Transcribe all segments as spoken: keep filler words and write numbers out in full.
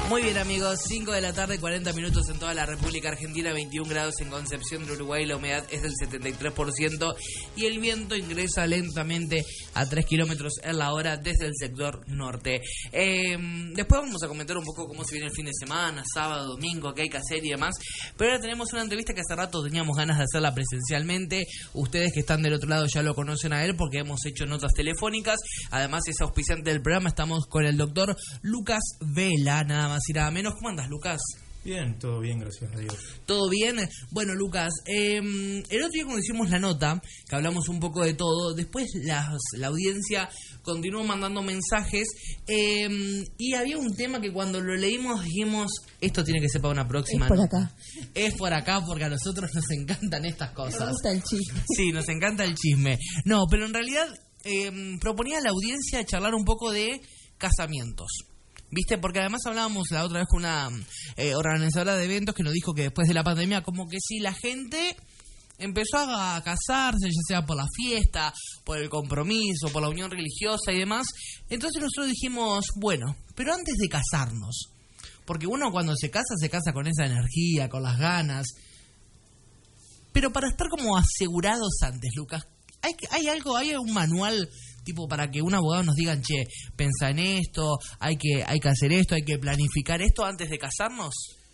Muy bien, amigos, cinco de la tarde, cuarenta minutos en toda la República Argentina, veintiún grados en Concepción del Uruguay, la humedad es del setenta y tres por ciento y el viento ingresa lentamente a tres kilómetros en la hora desde el sector norte. Eh, después vamos a comentar un poco cómo se viene el fin de semana, sábado, domingo, qué hay que hacer y demás, pero ahora tenemos una entrevista que hace rato teníamos ganas de hacerla presencialmente. Ustedes que están del otro lado ya lo conocen a él porque hemos hecho notas telefónicas, además es auspiciante del programa. Estamos con el doctor Lucas Vela, nada más y nada menos. ¿Cómo andas, Lucas? Bien, todo bien, gracias a Dios. ¿Todo bien? Bueno, Lucas, eh, el otro día cuando hicimos la nota, que hablamos un poco de todo, después las, la audiencia continuó mandando mensajes eh, y había un tema que cuando lo leímos dijimos, esto tiene que ser para una próxima. Es por nota. acá. Es por acá porque a nosotros nos encantan estas cosas. Nos gusta el chisme. Sí, nos encanta el chisme. No, pero en realidad eh, proponía a la audiencia charlar un poco de casamientos. ¿Viste? Porque además hablábamos la otra vez con una eh, organizadora de eventos que nos dijo que después de la pandemia, como que si la gente empezó a casarse, ya sea por la fiesta, por el compromiso, por la unión religiosa y demás, entonces nosotros dijimos, bueno, pero antes de casarnos, porque uno cuando se casa, se casa con esa energía, con las ganas, pero para estar como asegurados antes, Lucas, ¿hay, hay algo, hay un manual tipo para que un abogado nos digan, che, pensá en esto, hay que hay que hacer esto, hay que planificar esto antes de casarnos?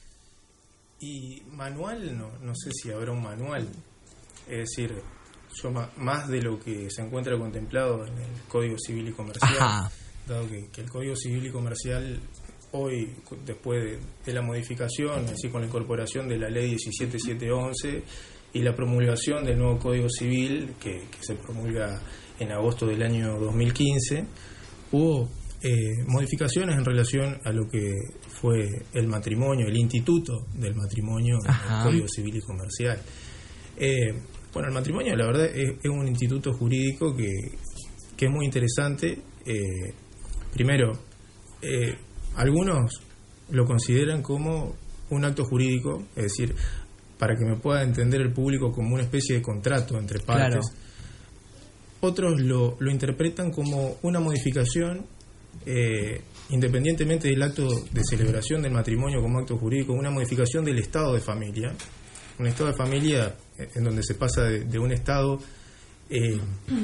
Y manual, no, no sé si habrá un manual. Es decir, yo ma- más de lo que se encuentra contemplado en el Código Civil y Comercial, Ajá. dado que, que el Código Civil y Comercial hoy, después de, de la modificación, así con la incorporación de la Ley diecisiete mil setecientos once y la promulgación del nuevo Código Civil, que, que se promulga en agosto del año dos mil quince, hubo eh, modificaciones en relación a lo que fue el matrimonio, el instituto del matrimonio en el Código Civil y Comercial. Eh, bueno, el matrimonio, la verdad, es, es un instituto jurídico que, que es muy interesante. Eh, primero, eh, algunos lo consideran como un acto jurídico, es decir, para que me pueda entender el público, como una especie de contrato entre partes. Claro. Otros lo, lo interpretan como una modificación, eh, independientemente del acto de celebración del matrimonio como acto jurídico, una modificación del estado de familia. Un estado de familia en donde se pasa de, de un estado eh,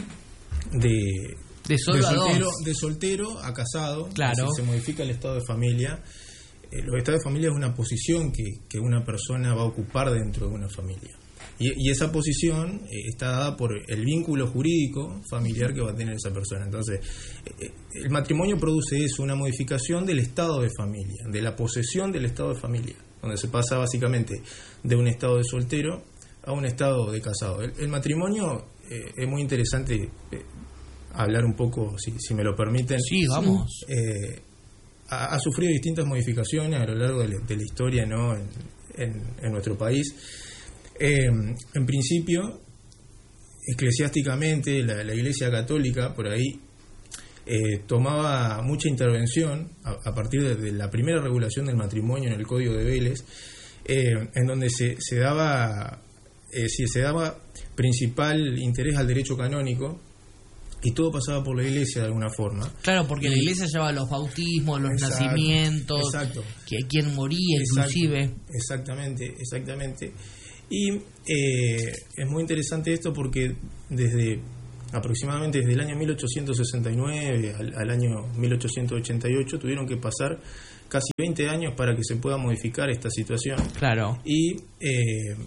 de, de, solo de, a soltero, dos. de soltero a casado. Claro. Así se modifica el estado de familia. Eh, los estados de familia es una posición que, que una persona va a ocupar dentro de una familia. Y, y esa posición eh, está dada por el vínculo jurídico familiar que va a tener esa persona. Entonces, eh, el matrimonio produce eso, una modificación del estado de familia, de la posesión del estado de familia, donde se pasa básicamente de un estado de soltero a un estado de casado. El, el matrimonio eh, es muy interesante eh, hablar un poco, si, si me lo permiten. Sí, vamos. Eh, ha, ha sufrido distintas modificaciones a lo largo de la, de la historia, ¿no? en, en, en nuestro país. Eh, en principio, eclesiásticamente, la, la Iglesia Católica por ahí eh, tomaba mucha intervención a, a partir de, de la primera regulación del matrimonio en el Código de Vélez, eh, en donde se, se daba eh, si se daba principal interés al derecho canónico y todo pasaba por la Iglesia de alguna forma. Claro, porque y, la Iglesia llevaba los bautismos, los exacto, nacimientos, exacto. que quien moría exacto, inclusive. Exactamente, exactamente. Y eh, es muy interesante esto porque desde aproximadamente desde el año mil ochocientos sesenta y nueve al, al año mil ochocientos ochenta y ocho tuvieron que pasar casi veinte años para que se pueda modificar esta situación. Claro. Y eh,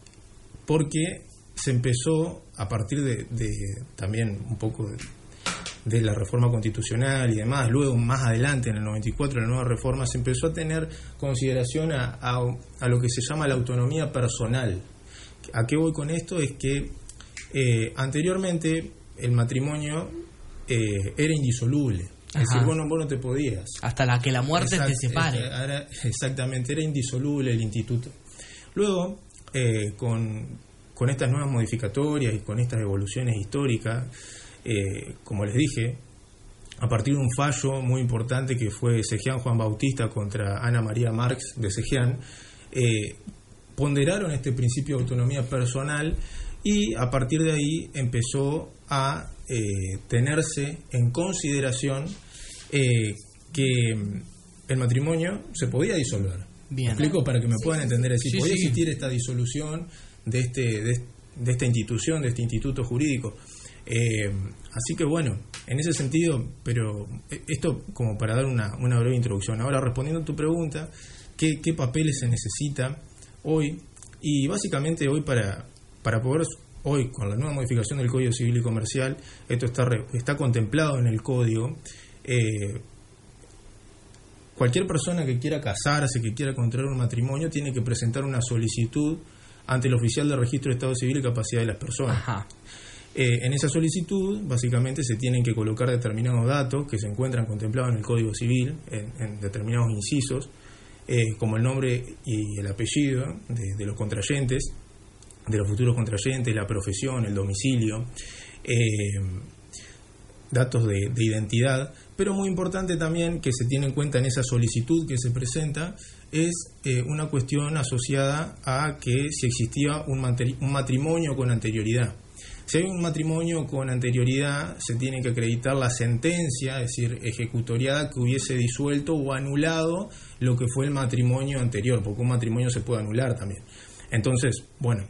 porque se empezó a partir de, de también un poco de, de la reforma constitucional y demás, luego más adelante en el noventa y cuatro la nueva reforma, se empezó a tener consideración a, a, a lo que se llama la autonomía personal. ¿A qué voy con esto? Es que eh, anteriormente el matrimonio eh, era indisoluble. Ajá. Es decir, vos no, vos no te podías. Hasta la que la muerte Exact, te separe. Era, exactamente, era indisoluble el instituto. Luego, eh, con, con estas nuevas modificatorias y con estas evoluciones históricas, Eh, como les dije, a partir de un fallo muy importante que fue Cejián Juan Bautista contra Ana María Marx de Cejián, eh, ponderaron este principio de autonomía personal y a partir de ahí empezó a eh, tenerse en consideración eh, que el matrimonio se podía disolver. Bien. ¿Me explico? Para que me Sí, puedan sí, entender. Es decir, sí, podía sí. existir esta disolución de este de, de esta institución, de este instituto jurídico. Eh, así que bueno, en ese sentido, pero esto como para dar una, una breve introducción. Ahora, respondiendo a tu pregunta, ¿qué, qué papeles se necesita hoy? Y básicamente hoy para, para poder, hoy con la nueva modificación del Código Civil y Comercial, esto está, re, está contemplado en el Código. Eh, cualquier persona que quiera casarse, que quiera contraer un matrimonio, tiene que presentar una solicitud ante el oficial de registro de Estado Civil y Capacidad de las Personas. Ajá. Eh, en esa solicitud, básicamente, se tienen que colocar determinados datos que se encuentran contemplados en el Código Civil, en, en determinados incisos, eh, como el nombre y el apellido de, de los contrayentes, de los futuros contrayentes, la profesión, el domicilio, eh, datos de, de identidad, pero muy importante también que se tiene en cuenta en esa solicitud que se presenta es eh, una cuestión asociada a que si existía un, matri- un matrimonio con anterioridad. Si hay un matrimonio con anterioridad, se tiene que acreditar la sentencia, es decir, ejecutoriada que hubiese disuelto o anulado lo que fue el matrimonio anterior, porque un matrimonio se puede anular también. Entonces, bueno...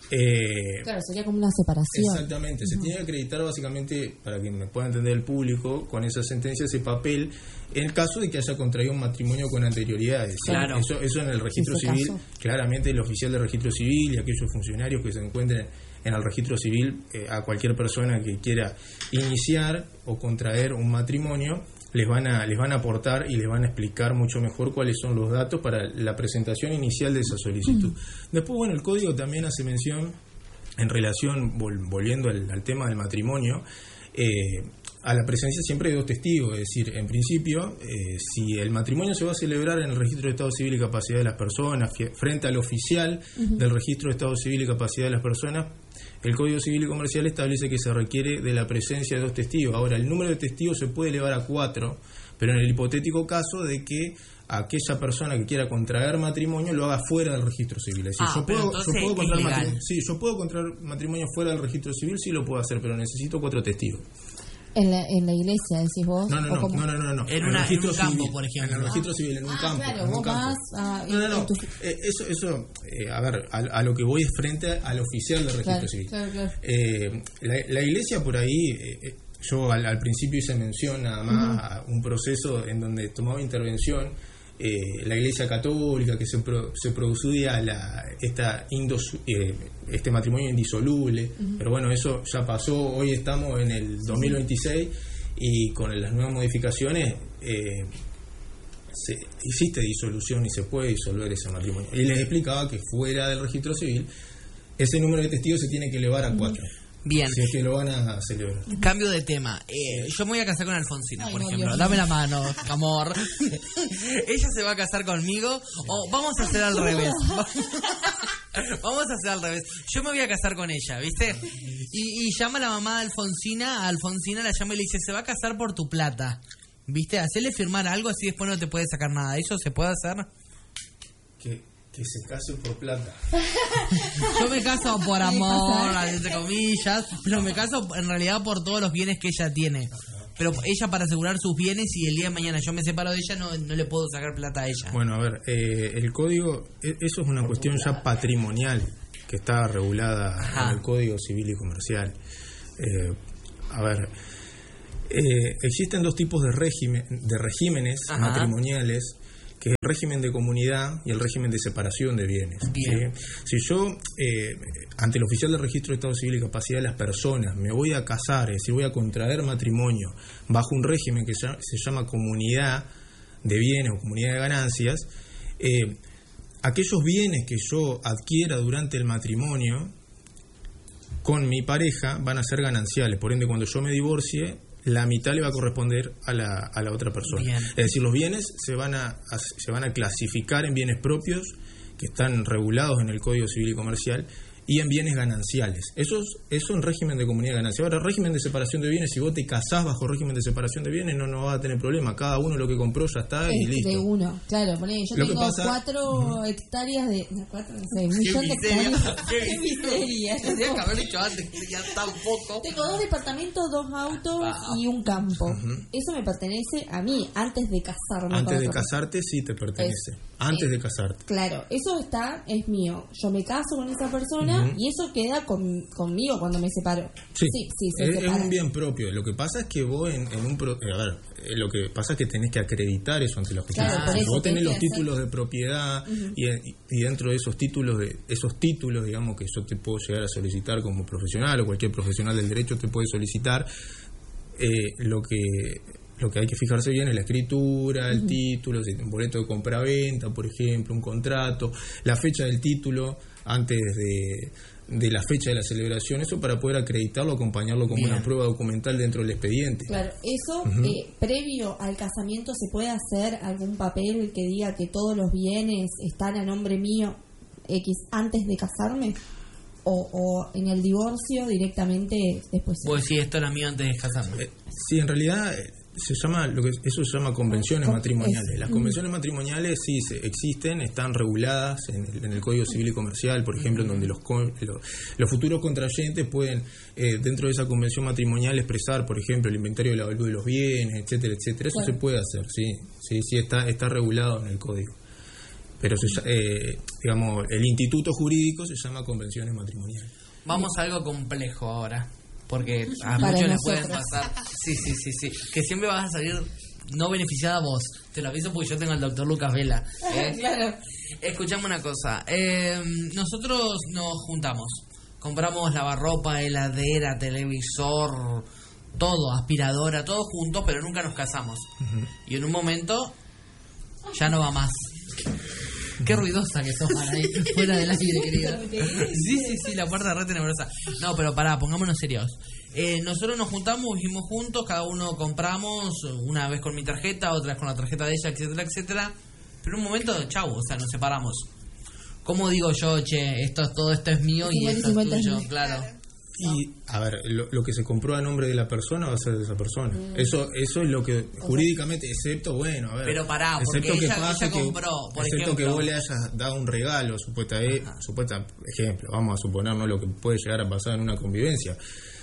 Eh, Claro, sería como una separación. Exactamente, se tiene que acreditar básicamente, para que me pueda entender el público, con esa sentencia, ese papel, en el caso de que haya contraído un matrimonio con anterioridad. Es decir, Claro. Eso, eso en el registro Ese civil, caso. claramente el oficial de registro civil y aquellos funcionarios que se encuentren en el registro civil, eh, a cualquier persona que quiera iniciar o contraer un matrimonio, les van a les van a aportar y les van a explicar mucho mejor cuáles son los datos para la presentación inicial de esa solicitud. Después, bueno, el código también hace mención en relación, vol, volviendo al, al tema del matrimonio, eh, a la presencia siempre de dos testigos. Es decir, en principio, eh, si el matrimonio se va a celebrar en el registro de Estado Civil y Capacidad de las Personas, frente al oficial uh-huh. del registro de Estado Civil y Capacidad de las Personas, el Código Civil y Comercial establece que se requiere de la presencia de dos testigos. Ahora, el número de testigos se puede elevar a cuatro, pero en el hipotético caso de que aquella persona que quiera contraer matrimonio lo haga fuera del registro civil. Es decir, ah, yo, puedo, yo, puedo contraer matrimonio, sí, yo puedo contraer matrimonio fuera del registro civil, sí lo puedo hacer, pero necesito cuatro testigos. En la, en la iglesia, decís vos. No, no, no, no, no, no, no. En, en, una, el registro en un campo, civil, por ejemplo. En el registro civil, en un ah, campo. Claro, en vos un campo. vas a, no, no, no. tu... Eh, eso, eso eh, a ver, a, a lo que voy es frente al oficial del registro claro, civil. Claro, claro. Eh, la, la iglesia por ahí, eh, yo al, al principio hice mención nada más uh-huh. a un proceso en donde tomaba intervención eh, la iglesia católica, que se, pro, se producía la, esta indos, eh, este matrimonio indisoluble, uh-huh. pero bueno, eso ya pasó, hoy estamos en el dos mil veintiséis y con las nuevas modificaciones eh, se, existe disolución y se puede disolver ese matrimonio. Y les explicaba que fuera del registro civil ese número de testigos se tiene que elevar a cuatro. Bien. Si es que lo van a celebrar. Cambio de tema. Eh, yo me voy a casar con Alfonsina, Ay, por no, ejemplo. Dios Dame mío. la mano, amor. Ella se va a casar conmigo o vamos a hacer al revés. Vamos a hacer al revés. Yo me voy a casar con ella, ¿viste? Y, y llama a la mamá de Alfonsina, a Alfonsina la llama y le dice, se va a casar por tu plata. ¿Viste? Hacerle firmar algo así después no te puede sacar nada. ¿Eso se puede hacer? Que, que se case por plata. Yo me caso por amor, entre comillas, pero me caso en realidad por todos los bienes que ella tiene. Pero ella para asegurar sus bienes y el día de mañana yo me separo de ella, no, no le puedo sacar plata a ella. Bueno, a ver, eh, el código, eso es una cuestión ya patrimonial que está regulada Ajá. en el Código Civil y Comercial. Eh, a ver, eh, existen dos tipos de, régimen, de regímenes Ajá. matrimoniales, que es el régimen de comunidad y el régimen de separación de bienes. Bien. ¿sí? Si yo, eh, ante el oficial de registro de Estado Civil y Capacidad de las Personas, me voy a casar, es decir, voy a contraer matrimonio bajo un régimen que se llama comunidad de bienes o comunidad de ganancias, eh, aquellos bienes que yo adquiera durante el matrimonio con mi pareja van a ser gananciales. Por ende, cuando yo me divorcie, la mitad le va a corresponder a la, a la otra persona. Bien. Es decir, los bienes se van a, a, se van a clasificar en bienes propios que están regulados en el Código Civil y Comercial y en bienes gananciales. Eso es, eso en régimen de comunidad ganancial. Ahora, régimen de separación de bienes, si vos te casás bajo régimen de separación de bienes, no, no vas a tener problema. Cada uno lo que compró ya está y Es listo. de uno, claro. Poné, yo Lo que tengo pasa- cuatro Ujú. hectáreas de. No, cuatro, no sé, un Qué millón de miseria, hectáreas. qué Qué miseria. Tendría que haber dicho antes que ya tan poco. Tengo dos departamentos, dos autos Ah. y un campo. Ujú. Eso me pertenece a mí, antes de casarme. Antes con de otra casarte sí te pertenece. Es- Antes eh, de casarte. Claro, eso está, es mío. Yo me caso con esa persona Ujú. y eso queda con, conmigo cuando me separo. Sí, sí, sí, se es, es separa. un bien propio. Lo que pasa es que vos en, en un... Pro- eh, a ver, eh, lo que pasa es que tenés que acreditar eso ante la justicia. Claro, por Si eso vos tenés tenés los que hacer- títulos de propiedad y, y dentro de esos títulos, de esos títulos, digamos, que yo te puedo llegar a solicitar como profesional o cualquier profesional del derecho te puede solicitar, eh, lo que... Lo que hay que fijarse bien es la escritura, el título, si un boleto de compraventa, por ejemplo, un contrato, la fecha del título antes de, de la fecha de la celebración, eso para poder acreditarlo, acompañarlo como Bien. una prueba documental dentro del expediente. Claro, eso eh, previo al casamiento se puede hacer algún papel que diga que todos los bienes están a nombre mío X antes de casarme o, o en el divorcio directamente después. Pues sí, esto era mío antes de casarme. Eh, sí, en realidad eh, se llama lo que eso se llama convenciones Con- matrimoniales. es- Las convenciones matrimoniales sí se, existen, están reguladas en el, en el Código Civil y Comercial, por ejemplo, en donde los con- lo- los futuros contrayentes pueden eh, dentro de esa convención matrimonial expresar, por ejemplo, el inventario de la valor de los bienes, etcétera, etcétera. Eso Claro. se puede hacer, sí, sí, sí está está regulado en el código. Pero se ll- eh, digamos, el instituto jurídico se llama convenciones matrimoniales. Vamos a algo complejo ahora. Porque a Para muchos les pueden nosotros. pasar. Sí, sí, sí, sí. Que siempre vas a salir no beneficiada vos. Te lo aviso porque yo tengo al doctor Lucas Vela. ¿eh? Claro. Escuchame una cosa. eh, nosotros nos juntamos. Compramos lavarropa, heladera, televisor, todo, aspiradora, todo juntos, pero nunca nos casamos. Y en un momento ya no va más. Qué ruidosa que sos, ahí fuera del aire, querida. Sí, sí, sí, la puerta re tenebrosa. No, pero pará, pongámonos serios. Eh, nosotros nos juntamos, vivimos juntos, cada uno compramos, una vez con mi tarjeta, otra vez con la tarjeta de ella, etcétera, etcétera. Pero en un momento, chau, o sea, nos separamos. ¿Cómo digo yo, che, esto, todo esto es mío y esto es cincuenta es tuyo? mío. Claro. Y, a ver, lo, lo que se compró a nombre de la persona va a ser de esa persona. Eso eso es lo que jurídicamente, excepto, bueno, a ver. Pero pará, porque excepto que ella- pase ella que, compró, por excepto ejemplo. que vos le hayas dado un regalo, supuesta, supuesta ejemplo, vamos a suponernos lo que puede llegar a pasar en una convivencia.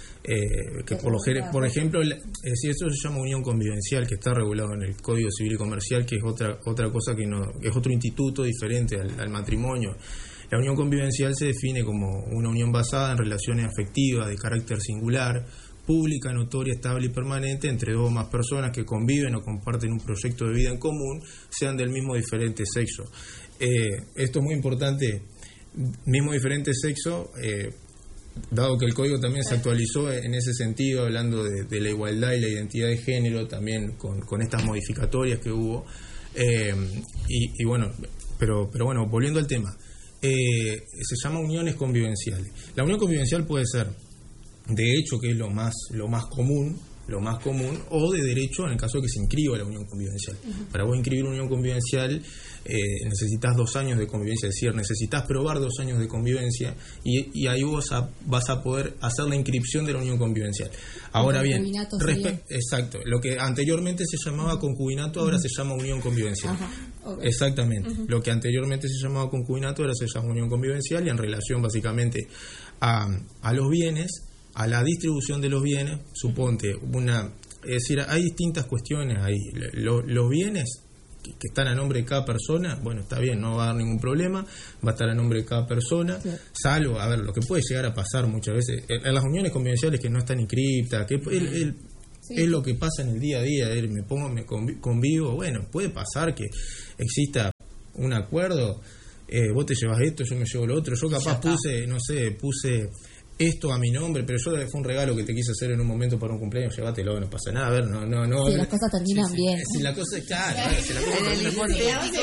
Eh, que por, lo, gener- por ejemplo, la- es decir, eso se llama unión convivencial, que está regulado en el Código Civil y Comercial, que es otra otra cosa que no que es otro instituto diferente al, al matrimonio. La unión convivencial se define como una unión basada en relaciones afectivas de carácter singular, pública, notoria, estable y permanente entre dos o más personas que conviven o comparten un proyecto de vida en común, sean del mismo o diferente sexo. Eh, esto es muy importante, mismo o diferente sexo, eh, dado que el código también se actualizó en ese sentido, hablando de, de la igualdad y la identidad de género, también con, con estas modificatorias que hubo. Eh, y, y bueno, pero, pero bueno, volviendo al tema. Eh, se llama uniones convivenciales. La unión convivencial puede ser de hecho, que es lo más lo más común, lo más común, o de derecho en el caso de que se inscriba la unión convivencial. Uh-huh. Para vos inscribir una unión convivencial eh, necesitas dos años de convivencia, es decir, necesitas probar dos años de convivencia y, y ahí vos a, vas a poder hacer la inscripción de la unión convivencial. Ahora bien, respe- exacto, lo que anteriormente se llamaba uh-huh. concubinato ahora uh-huh. se llama unión convivencial. Uh-huh. Okay. Exactamente, uh-huh. lo que anteriormente se llamaba concubinato ahora se llama unión convivencial y en relación básicamente a, a los bienes, a la distribución de los bienes, suponte una, es decir, hay distintas cuestiones ahí. Los, los bienes que, que están a nombre de cada persona, bueno, está bien, no va a dar ningún problema, va a estar a nombre de cada persona, sí. salvo, a ver, lo que puede llegar a pasar muchas veces, en, en las uniones convivenciales que no están inscriptas, que el, el, sí. es lo que pasa en el día a día, el, me pongo, me convivo, bueno, puede pasar que exista un acuerdo, eh, vos te llevas esto, yo me llevo lo otro, yo capaz puse, no sé, puse esto a mi nombre, pero yo fue un regalo que te quise hacer en un momento para un cumpleaños, llévatelo, no pasa nada, a ver, no, no, no. Si las cosas terminan sí, bien. Si, si la cosa es claro, si la cosa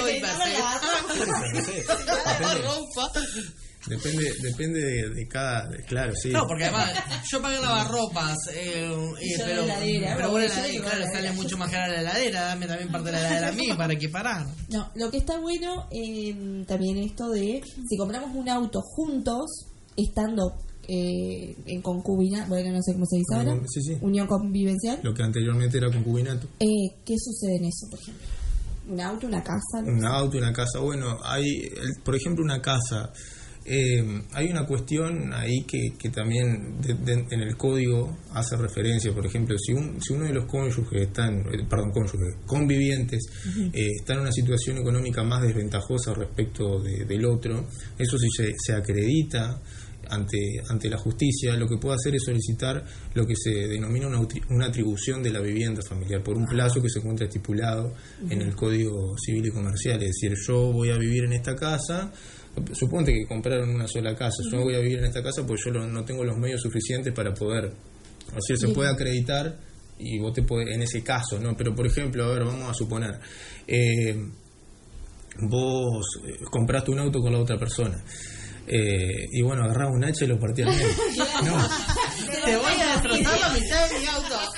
termina Depende, depende de, de cada, de, claro, sí. No, porque además yo pagué lavarropas, eh, eh, pero, heladera, pero bueno, bueno, la, claro, la sale mucho más cara la heladera, dame también parte de la heladera a mí para equiparar. No, lo que está bueno eh, también esto de, si compramos un auto juntos, estando eh, en concubinato, bueno, no sé cómo se dice ahora, Unión- sí, sí. unión convivencial, Lo que anteriormente era concubinato. eh, ¿qué sucede en eso, por ejemplo? ¿Un auto, una casa? Un auto, una casa. Bueno, hay, el- por ejemplo, una casa. Eh, hay una cuestión ahí que, que también de- de- en el código hace referencia. Por ejemplo, si, un, si uno de los cónyuges están, eh, perdón, cónyuges, convivientes, uh-huh. eh, está en una situación económica más desventajosa respecto de, del otro, eso sí se, se acredita ante ante la justicia. Lo que puede hacer es solicitar lo que se denomina una, una atribución de la vivienda familiar por un plazo que se encuentra estipulado uh-huh. en el Código Civil y Comercial. Es decir, yo voy a vivir en esta casa. Suponte que compraron una sola casa. Yo voy a vivir en esta casa porque yo no tengo los medios suficientes para poder. O sea, se puede acreditar y vos te podés, en ese caso, ¿no? Pero, por ejemplo, a ver, vamos a suponer, eh, vos compraste un auto con la otra persona. Eh, y bueno, agarrás un hacha y lo partís al medio. No. Te voy a destrozar la mitad de mi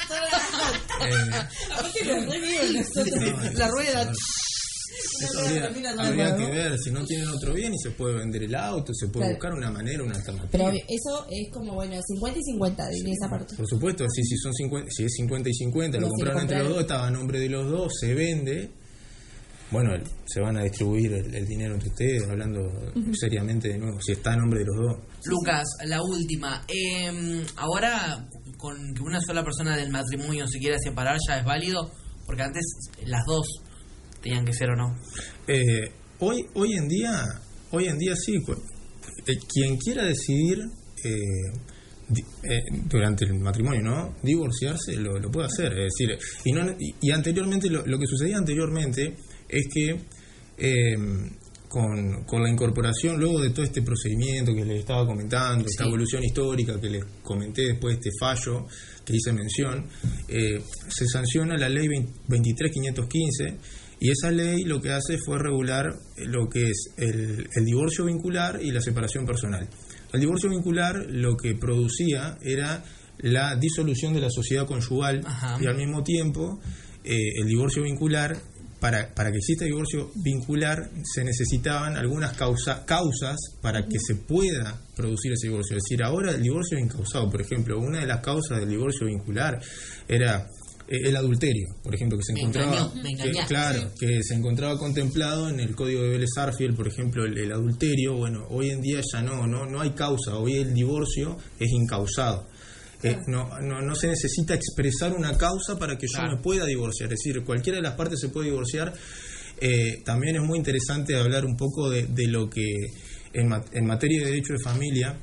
auto. Eh, la rueda. Eso habría, habría que ver si no tienen otro bien y se puede vender el auto, se puede claro. buscar una manera, una alternativa. Pero eso es como, bueno, cincuenta y cincuenta en esa parte. Por supuesto, si, si, son cincuenta, si es cincuenta y cincuenta, no, lo compraron si entre los dos, estaba a nombre de los dos, se vende. Bueno, se van a distribuir el, el dinero entre ustedes, hablando uh-huh. seriamente de nuevo, si está a nombre de los dos. Lucas, la última. Eh, ahora, con que una sola persona del matrimonio se quiera separar, ¿ya es válido? Porque antes las dos tenían que ser, ¿o no? Eh, hoy hoy en día hoy en día sí, quien quiera decidir eh, di, eh, durante el matrimonio, ¿no? Divorciarse, lo, lo puede hacer. Es decir, y, no, y, y anteriormente, lo, lo que sucedía anteriormente es que eh, con, con la incorporación, luego de todo este procedimiento que les estaba comentando, sí. esta evolución histórica que les comenté después de este fallo que hice mención, eh, se sanciona la ley veintitrés mil quinientos quince. Y esa ley lo que hace fue regular lo que es el, el divorcio vincular y la separación personal. El divorcio vincular lo que producía era la disolución de la sociedad conyugal. Ajá. Y al mismo tiempo eh, el divorcio vincular, para, para que exista divorcio vincular se necesitaban algunas causa, causas para que se pueda producir ese divorcio. Es decir, ahora el divorcio es incausado. Por ejemplo, una de las causas del divorcio vincular era el adulterio, por ejemplo, que se me encontraba engañó, me que, claro, que se encontraba contemplado en el Código de Vélez-Sarsfield, por ejemplo, el, el adulterio. Bueno, hoy en día ya no, no, no hay causa. Hoy el divorcio es incausado. Eh, no, no, no se necesita expresar una causa para que yo claro. me pueda divorciar. Es decir, cualquiera de las partes se puede divorciar. Eh, también es muy interesante hablar un poco de, de lo que en, en materia de derecho de familia,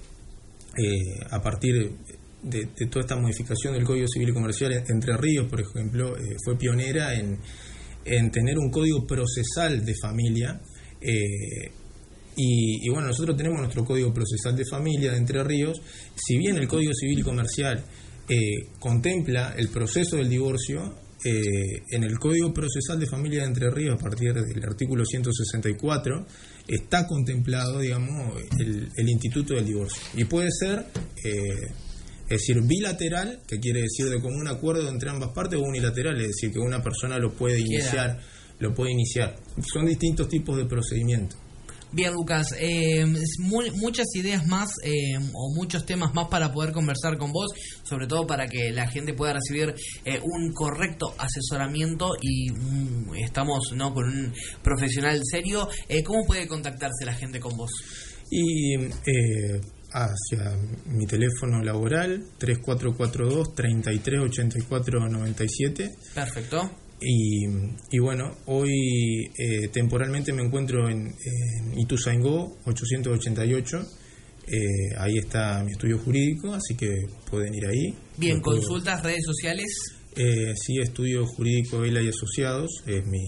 eh, a partir de De, de toda esta modificación del Código Civil y Comercial, Entre Ríos, por ejemplo, eh, fue pionera en, en tener un código procesal de familia. Eh, y, y bueno, nosotros tenemos nuestro Código Procesal de Familia de Entre Ríos. Si bien el Código Civil y Comercial eh, contempla el proceso del divorcio, eh, en el Código Procesal de Familia de Entre Ríos, a partir del artículo ciento sesenta y cuatro, está contemplado, digamos, el, el instituto del divorcio. Y puede ser... Eh, Es decir, bilateral, que quiere decir de común acuerdo entre ambas partes, o unilateral, es decir, que una persona lo puede iniciar, lo puede iniciar. Son distintos tipos de procedimientos. Bien, Lucas, eh, muy, muchas ideas más eh, o muchos temas más para poder conversar con vos, sobre todo para que la gente pueda recibir eh, un correcto asesoramiento y um, estamos no con un profesional serio. Eh, ¿Cómo puede contactarse la gente con vos? Y... Eh, hacia mi teléfono laboral tres cuatro cuatro dos, treinta y tres ochenta y cuatro noventa y siete. Perfecto. Y, y bueno, hoy eh, temporalmente me encuentro en, en Ituzaingó ochocientos ochenta y ocho. Eh, ahí está mi estudio jurídico, así que pueden ir ahí. Bien, consultas, redes sociales. Eh, sí, Estudio Jurídico Vela y Asociados, es mi,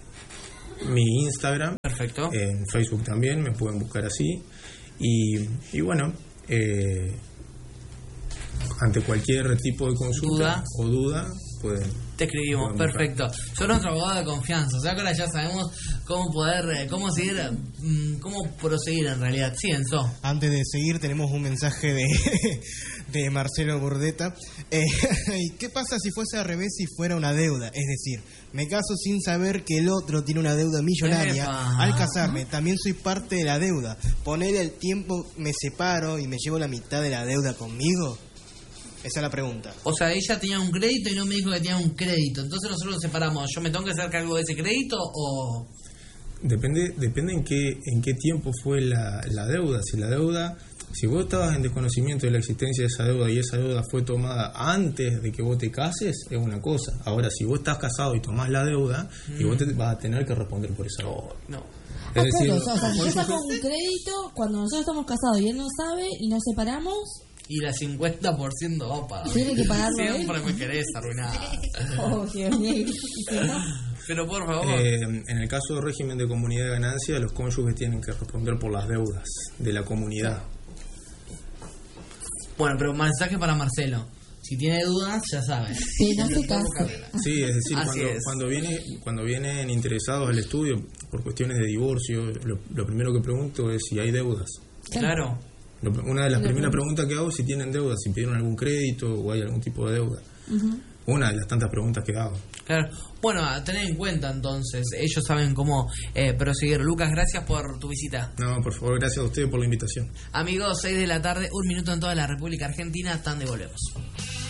mi Instagram. Perfecto. En Facebook también, me pueden buscar así. Y, y bueno, eh, ante cualquier tipo de consulta ¿Duda? o duda, pueden... Te escribimos, perfecto. Sos nuestro abogado de confianza, o sea que ahora ya sabemos cómo poder, eh, cómo seguir, mm, cómo proseguir en realidad. Sí, Enzo. Antes de seguir tenemos un mensaje de, de Marcelo Burdeta. Eh, ¿Qué pasa si fuese al revés, si fuera una deuda? Es decir, me caso sin saber que el otro tiene una deuda millonaria. Epa. Al casarme también soy parte de la deuda. Poner el tiempo, me separo y me llevo la mitad de la deuda conmigo. Esa es la pregunta. O sea, ella tenía un crédito y no me dijo que tenía un crédito. Entonces nosotros nos separamos. ¿Yo me tengo que hacer cargo de ese crédito o...? Depende depende en qué en qué tiempo fue la, la deuda. Si la deuda, si vos estabas en desconocimiento de la existencia de esa deuda y esa deuda fue tomada antes de que vos te cases, es una cosa. Ahora, si vos estás casado y tomás la deuda, mm. y vos te vas a tener que responder por esa deuda. Oh, no. Ah, Es decir, claro, o sea, si yo saco un crédito cuando nosotros estamos casados y él no sabe y nos separamos... Y la cincuenta por ciento va para... Tiene que pagarlo Siempre él. me querés arruinar. Oh, Dios mío. Pero por favor. Eh, en el caso del régimen de comunidad de ganancia, los cónyuges tienen que responder por las deudas de la comunidad. Bueno, pero un mensaje para Marcelo. Si tiene dudas, ya sabe. Sí, no se case. Sí, es decir, Así cuando, es. cuando viene cuando vienen interesados al estudio por cuestiones de divorcio, lo, lo primero que pregunto es si hay deudas. Claro. Lo- Una de las primeras preguntas que hago es si tienen deudas, si pidieron algún crédito o hay algún tipo de deuda. Uh-huh. Una de las tantas preguntas que hago. Claro. Bueno, a tener en cuenta entonces, ellos saben cómo eh, proseguir. Lucas, gracias por tu visita. No, por favor, gracias a ustedes por la invitación. Amigos, seis de la tarde, un minuto en toda la República Argentina, tan devolvemos.